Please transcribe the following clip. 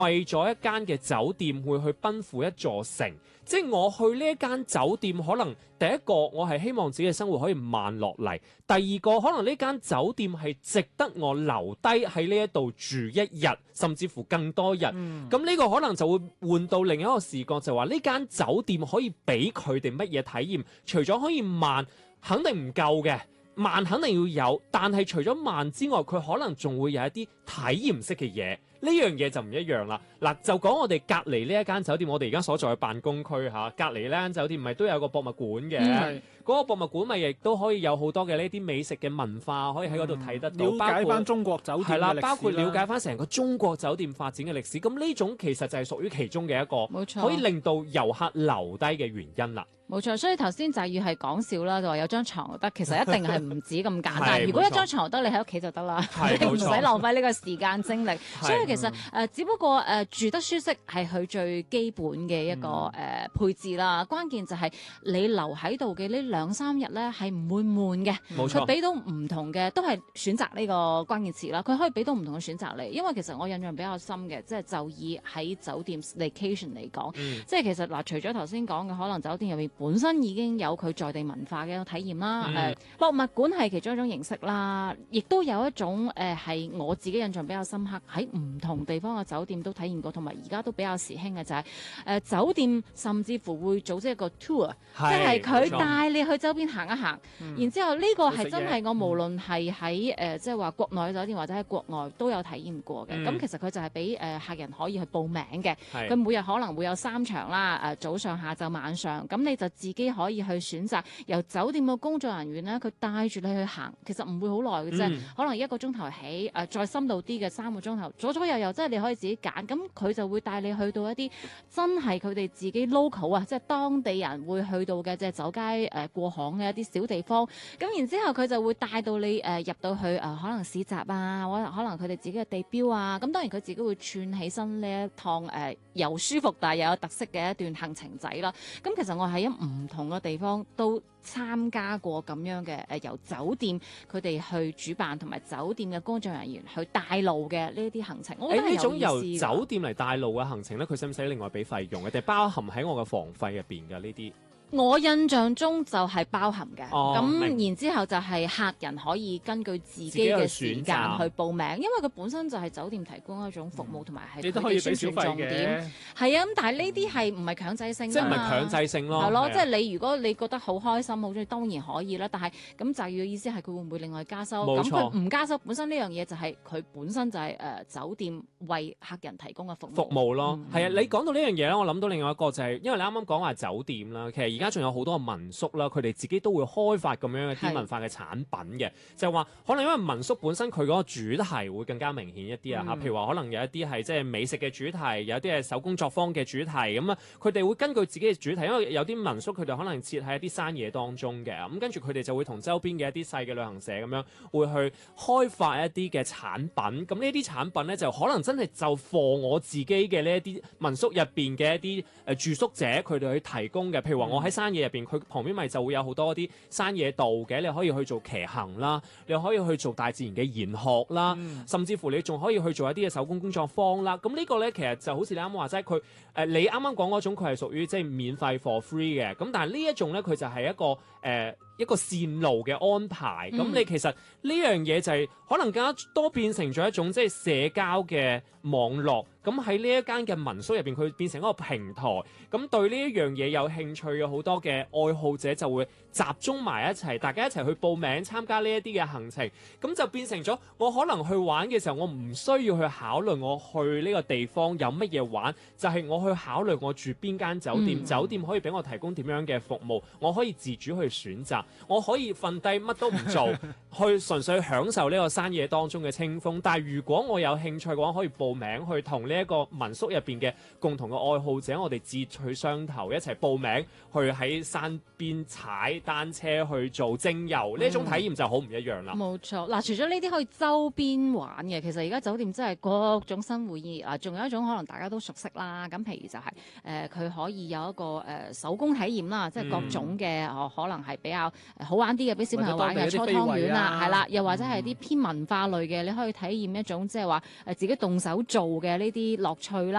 為咗一間嘅酒店會去奔赴一座城，即係我去呢一間酒店，可能第一個我係希望自己嘅生活可以慢落嚟，第二個可能呢間酒店係值得我留低喺呢一度住一日，甚至乎更多日。咁呢個可能就會換到另一個視角，就話呢間酒店可以俾佢哋乜嘢體驗？除咗可以慢，肯定唔夠嘅。慢肯定要有，但係除咗慢之外，佢可能仲會有一啲體驗式嘅嘢。呢樣嘢就唔一樣啦。嗱，就講我哋隔離呢一間酒店，我哋而家所在嘅辦公區嚇，隔離呢間酒店咪都有個博物館嘅。嗰個博物館咪亦都可以有好多嘅呢啲美食嘅文化，可以喺嗰度睇得到。 了解翻中國酒店嘅歷史啦， 包括了解翻成個中國酒店發展嘅歷史。咁呢種其實就係屬於其中嘅一個， 冇錯， 可以令到遊客留低嘅原因啦。 冇錯，所以頭先就要係講笑啦，就話有張床得，其實一定係唔止咁簡單。 係如果一張床得，你喺屋企就得啦，你唔使浪費呢個時間精力。所以其實只不過住得舒適係佢最基本嘅一個配置啦。關鍵就係你留喺度嘅呢2-3日咧係唔會悶嘅。 冇錯， 佢俾到唔同嘅，都係選擇呢個關鍵詞啦。佢可以俾到唔同嘅選擇你，因為其實我印象比較深嘅，即係就以喺酒店 staycation 嚟講，即係其實嗱，除咗頭先講嘅可能酒店入面本身已經有佢在地文化嘅一個體驗啦，博物館係其中一種形式啦，亦都有一種係我自己印象比較深刻，喺唔同地方嘅酒店都體驗過，同埋而家都比較時興嘅就係酒店甚至乎會組織一個 tour， 即係佢帶你去周邊行一行，然之後呢個係真係我無論係喺即係話國內嘅酒店或者喺國外都有體驗過嘅。咁其實佢就係俾客人可以去報名嘅，佢每日可能會有3場啦，早上、下晝、晚上，咁你就自己可以去選擇由酒店嘅工作人員咧，佢帶住你去行，其實唔會好耐嘅啫，可能1個鐘頭起，再深度啲嘅3個鐘頭，左左右右，即係你可以自己揀。咁佢就會帶你去到一啲真係佢哋自己 local 啊，即係當地人會去到嘅，即係走街過巷嘅一啲小地方。咁然之後佢就會帶到你入到去可能市集啊，或者可能佢哋自己嘅地標啊。咁當然佢自己會串起身呢一趟又舒服但係又有特色嘅一段行程仔啦。咁其實我喺唔同嘅地方都參加過咁樣嘅由酒店佢哋去主辦同埋酒店嘅工作人員去帶路嘅呢啲行程。我覺得係有意思。呢種由酒店嚟帶路嘅行程咧，佢使唔使另外俾費用嘅？定係包含喺我嘅房費入邊嘅呢啲？ 我印象中就係包含嘅，咁然之後就係客人可以根據自己嘅時間去報名，因為佢本身就係酒店提供一種服務，同埋係佢哋宣傳重點。係啊，咁但係呢啲係唔係強制性㗎嘛？ 即係唔係強制性咯？ 係咯，即係你如果你覺得好開心、好中意，當然可以啦。但係咁就要意思係佢會唔會另外加收？咁佢唔加收，本身呢樣嘢就係佢本身就係酒店為客人提供嘅服務咯。係啊，你講到呢樣嘢咧，我諗到另外一個就係，因為你啱啱講話酒店啦，其實而家仲有好多民宿啦，佢哋自己都會開發咁樣一啲文化嘅產品嘅，就係話可能因為民宿本身佢嗰個主題會更加明顯一啲啊嚇，譬如話可能有一啲係即係美食嘅主題，有啲係手工作坊嘅主題，咁啊佢哋會根據自己嘅主題，因為有啲民宿佢哋可能設喺一啲山野當中嘅，咁跟住佢哋就會同周邊嘅一啲細嘅旅行社咁樣會去開發一啲嘅產品，咁呢啲產品咧就可能真係就貨我自己嘅呢一啲民宿入邊嘅一啲住宿者佢哋去提供嘅，譬如話我喺山野入邊佢。旁邊咪就會有好多啲山野道嘅，你可以去做騎行啦，你可以去做大自然嘅研學啦，甚至乎你仲可以去做一啲嘅手工工作坊啦。咁呢個咧其實就好似你啱啱話齋，佢你啱啱講嗰種佢係屬於即係免費 for free 嘅，咁但係呢一種咧佢就係一個線路嘅安排。咁你其實呢樣嘢就係可能更加多變成咗一種即係社交嘅網絡。咁喺呢一間嘅民宿入邊，佢變成一個平台。咁對呢一樣嘢有興趣嘅好多嘅愛好者就會集中埋一齊，大家一齊去報名參加呢一啲嘅行程。咁就變成咗我可能去玩嘅時候，我唔需要去考慮我去呢個地方有乜嘢玩，就係我去考慮我住邊間酒店，酒店可以俾我提供點樣嘅服務，我可以自主去選擇，我可以瞓低乜都唔做，去純粹享受呢個山野當中嘅清風。但係如果我有興趣嘅話，可以報名去同呢一個民宿入邊嘅共同嘅愛好者，我哋志趣相投，一齊報名去喺山邊踩單車去做精遊，呢一種體驗就好唔一樣啦。 冇錯，嗱，除咗呢啲可以周邊玩嘅，其實而家酒店真係各種新會議啊，仲有一種可能大家都熟悉啦。咁譬如就係佢可以有一個手工體驗啦，即係各種嘅可能係比較好玩啲嘅，俾小朋友玩嘅搓湯圓啊，係啦，又或者係啲嗯偏文化類嘅，你可以體驗一種即係話自己動手做嘅呢啲樂趣啦。